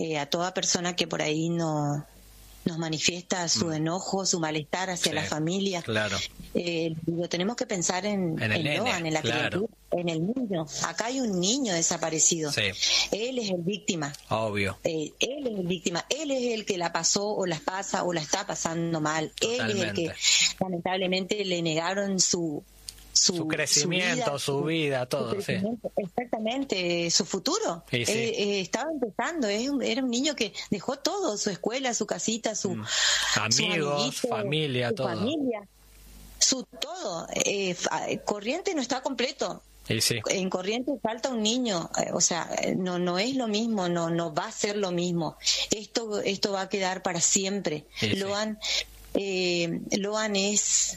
a toda persona que por ahí nos manifiesta su enojo, su malestar hacia la familia. Claro. Tenemos que pensar en el Loan, en la criatura, en el niño. Acá hay un niño desaparecido. Sí. Él es el víctima. Obvio. Él es el víctima. Él es el que la pasó o las pasa o la está pasando mal. Totalmente. Él es el que lamentablemente le negaron su crecimiento, su vida, todo. Sí. Exactamente, su futuro. Sí. Estaba empezando, era un niño que dejó todo, su escuela, su casita, su amigos, su familia, su todo. Familia, su todo. Corrientes no está completo. Sí. En Corrientes falta un niño, o sea, no es lo mismo, no va a ser lo mismo. Esto va a quedar para siempre. Sí. Loan es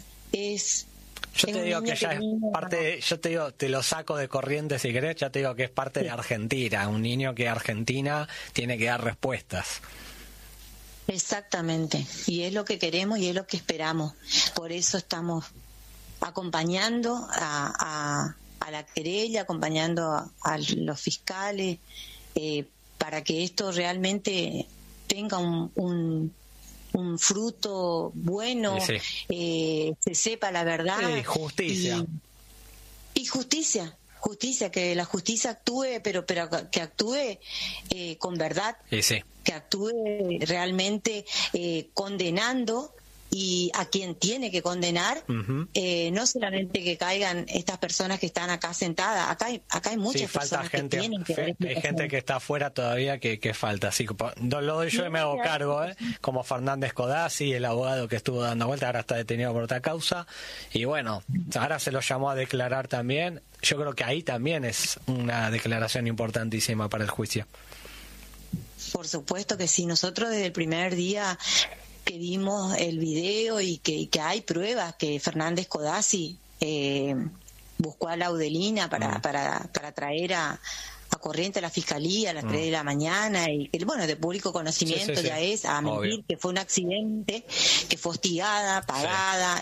yo te digo que ya es parte, yo te digo, te lo saco de Corrientes si querés, ya te digo que es parte de Argentina, un niño que Argentina tiene que dar respuestas. Exactamente, y es lo que queremos y es lo que esperamos. Por eso estamos acompañando a la querella, acompañando a los fiscales, para que esto realmente tenga un fruto bueno, se sepa la verdad. Sí, justicia. Y justicia, que la justicia actúe, pero que actúe con verdad, que actúe realmente condenando y a quien tiene que condenar, no solamente que caigan estas personas que están acá sentadas, acá hay muchas personas que tienen que ver. Hay gente que está afuera todavía que falta, así lo doy yo y me hago cargo, como Fernández Codazzi, el abogado que estuvo dando vuelta, ahora está detenido por otra causa, y bueno, ahora se lo llamó a declarar también. Yo creo que ahí también es una declaración importantísima para el juicio. Por supuesto que sí, nosotros desde el primer día que vimos el video y que hay pruebas que Fernández Codazzi buscó a Laudelina para traer a Corrientes a la fiscalía a las 3 de la mañana, y bueno, de público conocimiento ya es a mentir. Obvio. Que fue un accidente, que fue hostigada, pagada.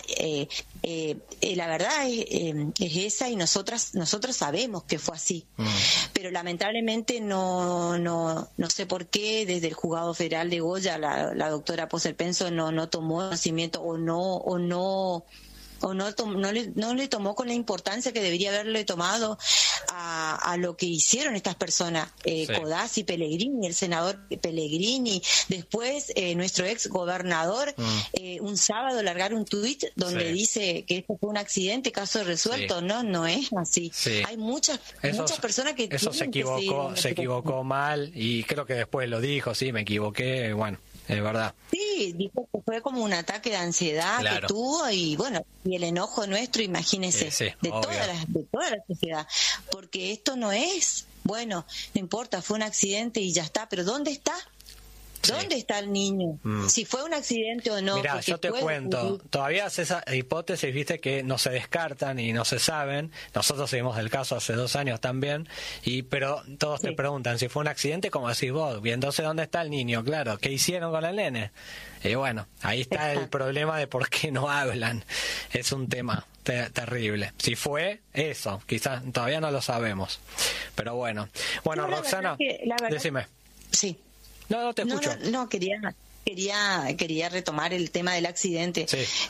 La verdad es esa, y nosotros sabemos que fue así, pero lamentablemente no sé por qué desde el Juzgado Federal de Goya la doctora Poselpenso no tomó conocimiento o no le tomó con la importancia que debería haberle tomado a lo que hicieron estas personas, Codazzi, Pellegrini, el senador Pellegrini, después nuestro ex gobernador, un sábado largar un tuit donde dice que esto fue un accidente, caso resuelto. No es así. Hay muchas personas que eso se equivocó mal, y creo que después lo dijo, me equivoqué, bueno. Es verdad. Sí, dijo que fue como un ataque de ansiedad que tuvo, y bueno, y el enojo nuestro, imagínese, de toda la sociedad, porque esto no es, bueno, no importa, fue un accidente y ya está, pero ¿dónde está? ¿Dónde está el niño? Si fue un accidente o no. Mira, yo te cuento, todavía esas hipótesis, viste, que no se descartan y no se saben. Nosotros seguimos el caso hace 2 años también, pero todos te preguntan si fue un accidente, como decís vos, y entonces ¿dónde está el niño? Claro, ¿qué hicieron con el nene? Y bueno, ahí está el problema de por qué no hablan. Es un tema terrible. Si fue eso, quizás todavía no lo sabemos. Pero bueno, Roxana, decime. Sí. No, te escucho. No, quería retomar el tema del accidente.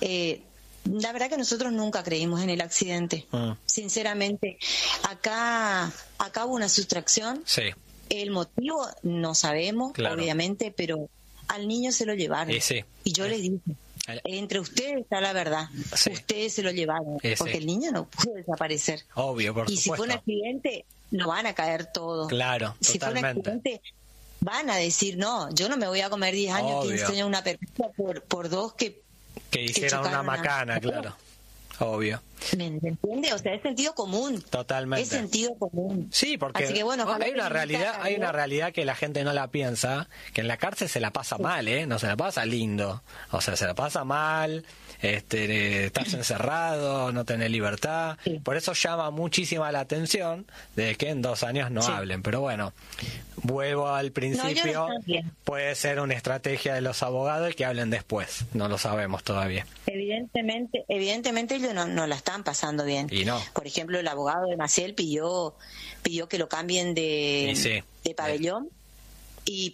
La verdad que nosotros nunca creímos en el accidente. Sinceramente, acá hubo una sustracción. El motivo no sabemos, obviamente, pero al niño se lo llevaron. Y yo le dije, entre ustedes está la verdad. Ustedes se lo llevaron, porque el niño no pudo desaparecer. Obvio, por supuesto. Y si fue un accidente, no van a caer todos. Claro, si totalmente. Fue un accidente, van a decir, no, yo no me voy a comer 10 años, 15 años una persona por dos que hicieron una macana, claro. Obvio. ¿Me entiende? O sea, es sentido común. Totalmente. Es sentido común. Sí, porque así que, bueno, hay una realidad que la gente no la piensa, que en la cárcel se la pasa mal, no se la pasa lindo. O sea, se la pasa mal, estás encerrado, no tenés libertad. Por eso llama muchísima la atención de que en 2 años no hablen. Pero bueno, vuelvo al principio, puede ser una estrategia de los abogados y que hablen después. No lo sabemos todavía. Evidentemente ellos no la están pasando bien. Y no. Por ejemplo, el abogado de Maciel pidió que lo cambien de pabellón, y